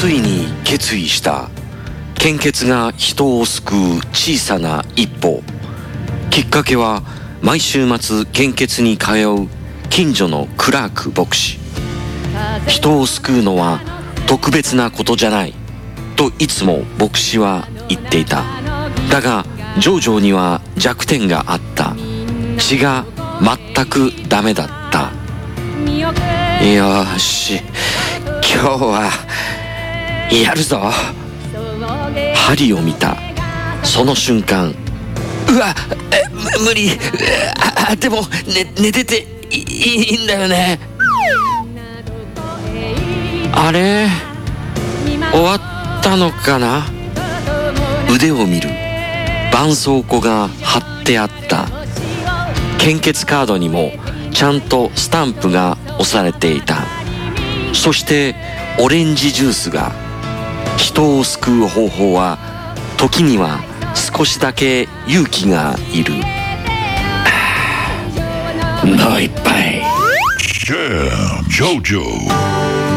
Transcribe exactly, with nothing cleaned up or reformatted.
ついに決意した。献血が人を救う小さな一歩。きっかけは毎週末献血に通う近所のクラーク牧師。人を救うのは特別なことじゃないといつも牧師は言っていた。だがジョージョには弱点があった。血が全くダメだった。よし、今日はやるぞ。針を見たその瞬間、うわ、え無理、あでも、ね、寝てていいいんだよね。あれ終わったのかな。腕を見る。絆創膏が貼ってあった。献血カードにもちゃんとスタンプが押されていた。そしてオレンジジュースが。人を救う方法は時には少しだけ勇気がいる。もう一杯。 Jam Jojo